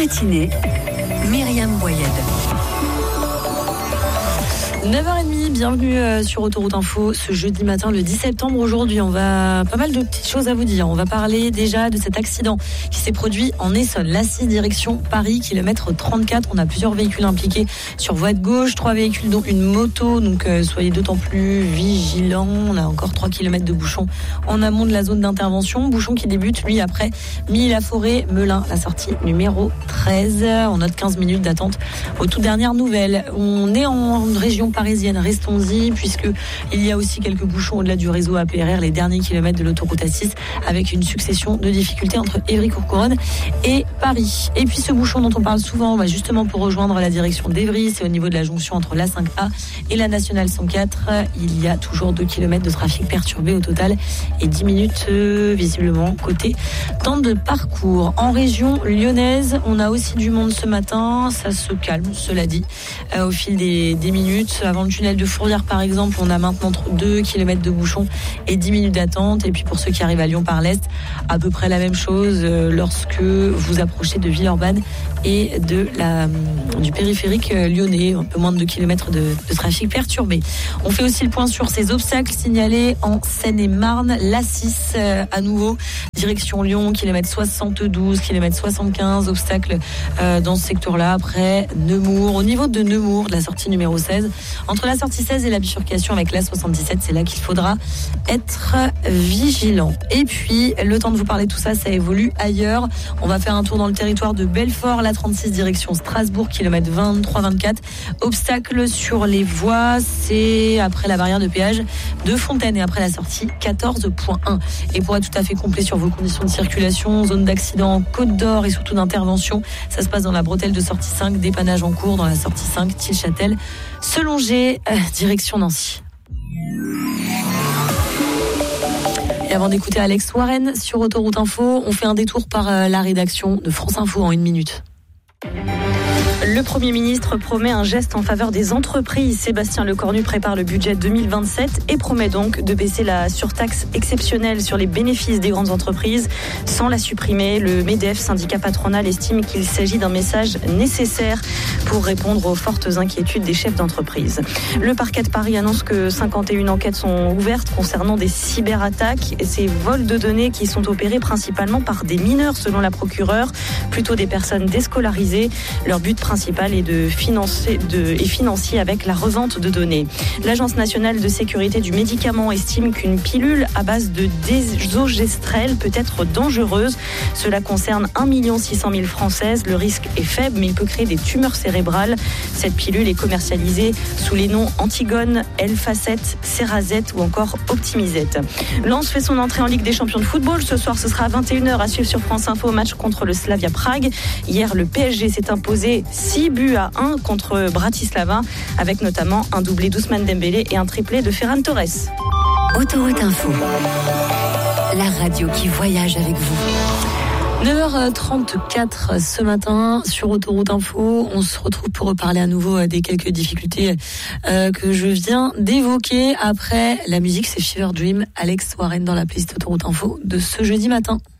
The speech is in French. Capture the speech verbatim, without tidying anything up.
matinée, Myriam Boyed. neuf heures trente, bienvenue sur Autoroute Info ce jeudi matin, le dix septembre. Aujourd'hui, on va pas mal de petites choses à vous dire. On va parler déjà de cet accident qui s'est produit en Essonne, l'A six direction Paris, kilomètre trente-quatre. On a plusieurs véhicules impliqués sur voie de gauche, trois véhicules dont une moto, donc euh, soyez d'autant plus vigilants. On a encore trois kilomètres de bouchons en amont de la zone d'intervention. Bouchon qui débute, lui, après Milly-la-Forêt, Melun, la sortie numéro treize. On note quinze minutes d'attente aux toutes dernières nouvelles. On est en région parisienne, restons-y, puisque il y a aussi quelques bouchons au-delà du réseau A P R R, les derniers kilomètres de l'autoroute A six, avec une succession de difficultés entre Évry-Courcouronnes et Paris. Et puis ce bouchon dont on parle souvent, bah justement pour rejoindre la direction d'Évry, c'est au niveau de la jonction entre l'A cinq A et la nationale cent quatre. Il y a toujours deux kilomètres de trafic perturbé au total et dix minutes euh, visiblement côté temps de parcours. En région lyonnaise, on a aussi du monde ce matin, ça se calme, cela dit, euh, au fil des, des minutes. Avant le tunnel de Fourvière, par exemple, on a maintenant deux kilomètres de bouchons et dix minutes d'attente. Et puis pour ceux qui arrivent à Lyon par l'Est, à peu près la même chose lorsque vous approchez de Villeurbanne et de la, du périphérique lyonnais. Un peu moins de deux kilomètres de, de trafic perturbé. On fait aussi le point sur ces obstacles signalés en Seine-et-Marne. L'A six, euh, à nouveau, direction Lyon, kilomètre soixante-douze, kilomètre soixante-quinze, obstacles euh, dans ce secteur-là. Après Nemours, au niveau de Nemours, de la sortie numéro seize, entre la sortie seize et la bifurcation avec l'A soixante-dix-sept, c'est là qu'il faudra être vigilant. Et puis, le temps de vous parler de tout ça, ça évolue ailleurs. On va faire un tour dans le territoire de Belfort, la trente-six direction Strasbourg, kilomètre vingt-trois vingt-quatre. Obstacle sur les voies, c'est après la barrière de péage de Fontaine et après la sortie quatorze point un. Et pour être tout à fait complet sur vos conditions de circulation, zone d'accident, Côte d'Or et surtout d'intervention, ça se passe dans la bretelle de sortie cinq, dépannage en cours dans la sortie cinq, Tilchâtel, Selongé, euh, direction Nancy. Et avant d'écouter Alex Warren sur Autoroute Info, on fait un détour par euh, la rédaction de France Info en une minute. Le Premier ministre promet un geste en faveur des entreprises. Sébastien Lecornu prépare le budget deux mille vingt-sept et promet donc de baisser la surtaxe exceptionnelle sur les bénéfices des grandes entreprises sans la supprimer. Le MEDEF, syndicat patronal, estime qu'il s'agit d'un message nécessaire pour répondre aux fortes inquiétudes des chefs d'entreprise. Le parquet de Paris annonce que cinquante et une enquêtes sont ouvertes concernant des cyberattaques et ces vols de données qui sont opérés principalement par des mineurs selon la procureure, plutôt des personnes déscolarisées. Leur but principal est de financer de, et financier avec la revente de données. L'Agence nationale de sécurité du médicament estime qu'une pilule à base de désogestrel peut être dangereuse. Cela concerne un million six cent mille Françaises. Le risque est faible, mais il peut créer des tumeurs cérébrales. Cette pilule est commercialisée sous les noms Antigone, Elfacet, Cerazette ou encore Optimizette. Lens fait son entrée en Ligue des champions de football. Ce soir, ce sera à vingt et une heures à suivre sur France Info, match contre le Slavia Prague. Hier, le P S G s'est imposé six buts à un contre Bratislava, avec notamment un doublé d'Ousmane Dembélé et un triplé de Ferran Torres. Autoroute Info, la radio qui voyage avec vous. neuf heures trente-quatre ce matin sur Autoroute Info. On se retrouve pour reparler à nouveau des quelques difficultés euh, que je viens d'évoquer. Après la musique, c'est Fever Dream, Alex Warren dans la playlist Autoroute Info de ce jeudi matin.